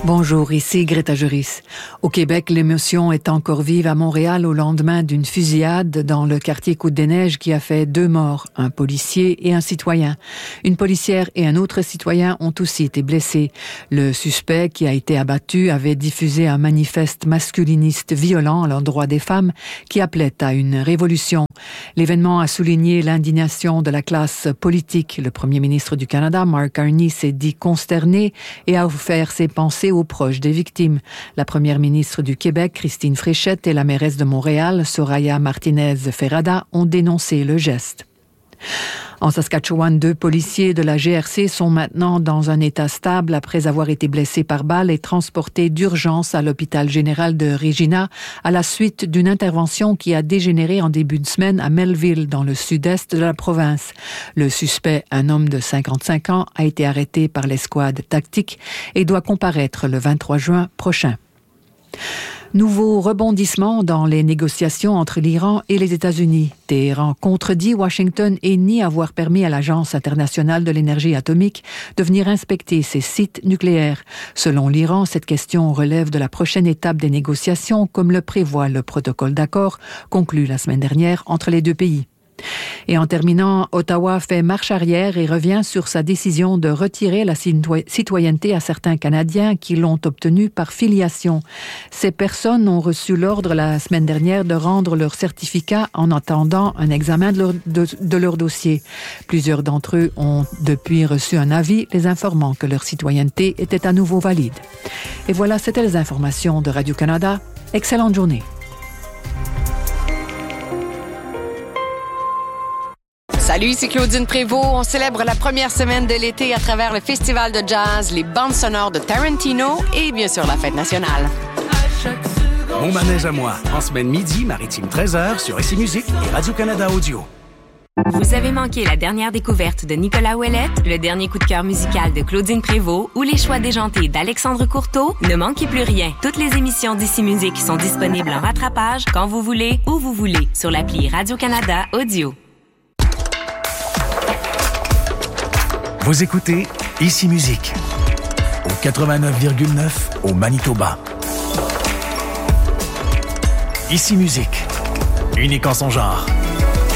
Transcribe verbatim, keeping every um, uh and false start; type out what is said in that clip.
Bonjour, ici Greta Juris. Au Québec, l'émotion est encore vive à Montréal au lendemain d'une fusillade dans le quartier Côte-des-Neiges qui a fait deux morts, un policier et un citoyen. Une policière et un autre citoyen ont aussi été blessés. Le suspect qui a été abattu avait diffusé un manifeste masculiniste violent à l'endroit des femmes qui appelait à une révolution. L'événement a souligné l'indignation de la classe politique. Le premier ministre du Canada, Mark Carney, s'est dit consterné et a offert ses pensées aux proches des victimes. La première ministre du Québec, Christine Fréchette, et la mairesse de Montréal, Soraya Martinez-Ferrada, ont dénoncé le geste. En Saskatchewan, deux policiers de la G R C sont maintenant dans un état stable après avoir été blessés par balle et transportés d'urgence à l'hôpital général de Regina à la suite d'une intervention qui a dégénéré en début de semaine à Melville, dans le sud-est de la province. Le suspect, un homme de cinquante-cinq ans, a été arrêté par l'escouade tactique et doit comparaître le vingt-trois juin prochain. Nouveau rebondissement dans les négociations entre l'Iran et les États-Unis. Téhéran contredit Washington et nie avoir permis à l'Agence internationale de l'énergie atomique de venir inspecter ses sites nucléaires. Selon l'Iran, cette question relève de la prochaine étape des négociations, comme le prévoit le protocole d'accord conclu la semaine dernière entre les deux pays. Et en terminant, Ottawa fait marche arrière et revient sur sa décision de retirer la citoyenneté à certains Canadiens qui l'ont obtenue par filiation. Ces personnes ont reçu l'ordre la semaine dernière de rendre leur certificat en attendant un examen de leur, de, de leur dossier. Plusieurs d'entre eux ont depuis reçu un avis les informant que leur citoyenneté était à nouveau valide. Et voilà, c'était les informations de Radio-Canada. Excellente journée. Salut, c'est Claudine Prévost. On célèbre la première semaine de l'été à travers le festival de jazz, les bandes sonores de Tarantino et bien sûr la fête nationale. Mon manège à moi, en semaine midi, maritime treize heures sur Ici Musique et Radio-Canada Audio. Vous avez manqué la dernière découverte de Nicolas Ouellette, le dernier coup de cœur musical de Claudine Prévost ou les choix déjantés d'Alexandre Courteau? Ne manquez plus rien. Toutes les émissions d'Ici Musique sont disponibles en rattrapage quand vous voulez, où vous voulez, sur l'appli Radio-Canada Audio. Vous écoutez Ici Musique au quatre-vingt-neuf virgule neuf au Manitoba. Ici Musique, unique en son genre.